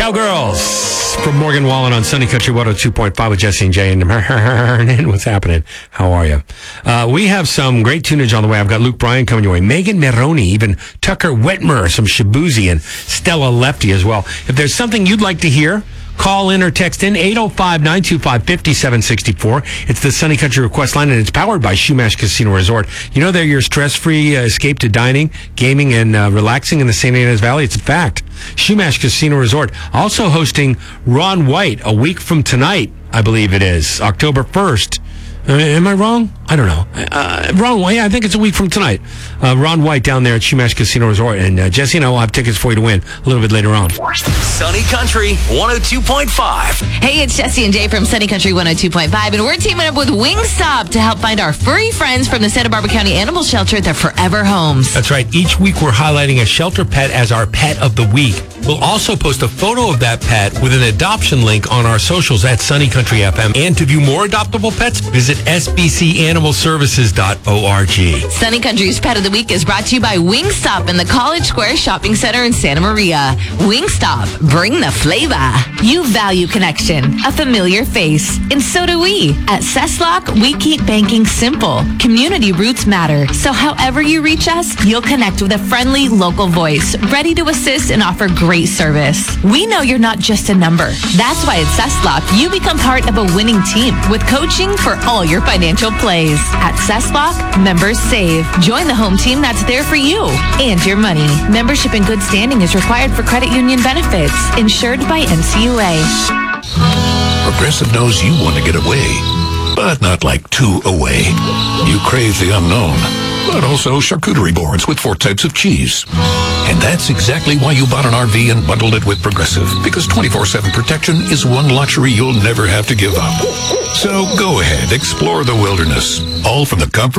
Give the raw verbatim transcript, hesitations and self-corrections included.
Cowgirls from Morgan Wallen on Sunny Country one oh two point five with Jesse and Jay. And what's happening? How are you? Uh, we have some great tunage on the way. I've got Luke Bryan coming your way. Megan Maroney, even Tucker Whitmer, some Shabuzi, and Stella Lefty as well. If there's something you'd like to hear, call in or text in eight oh five, nine two five, five seven six four. It's the Sunny Country Request Line, and it's powered by Shumash Casino Resort. You know they're your stress-free uh, escape to dining, gaming, and uh, relaxing in the Saint Ynez Valley. It's a fact. Shumash Casino Resort. Also hosting Ron White a week from tonight, I believe it is, October first. Uh, am I wrong? I don't know. Uh, Ron White, yeah, I think it's a week from tonight. Uh, Ron White down there at Shumash Casino Resort. And uh, Jesse and I will have tickets for you to win a little bit later on. Sunny Country one oh two point five. Hey, it's Jesse and Jay from Sunny Country one oh two point five, and we're teaming up with Wingstop to help find our furry friends from the Santa Barbara County Animal Shelter their forever homes. That's right. Each week we're highlighting a shelter pet as our pet of the week. We'll also post a photo of that pet with an adoption link on our socials at Sunny Country F M. And to view more adoptable pets, visit S B C animal services dot org. Sunny Country's Pet of the Week is brought to you by Wingstop in the College Square Shopping Center in Santa Maria. Wingstop, bring the flavor. You value connection, a familiar face, and so do we. At Cesslock, we keep banking simple. Community roots matter, so however you reach us, you'll connect with a friendly local voice, ready to assist and offer great service. We know you're not just a number. That's why at Cesslock, you become part of a winning team with coaching for all your financial plays. At Cesslock, members save. Join the home team that's there for you and your money. Membership in good standing is required for credit union benefits. Insured by N C U A. Progressive knows you want to get away, but not like too away. You crave the unknown, but also charcuterie boards with four types of cheese. And that's exactly why you bought an R V and bundled it with Progressive, because twenty-four seven protection is one luxury you'll never have to give up. So go ahead, explore the wilderness, all from the comfort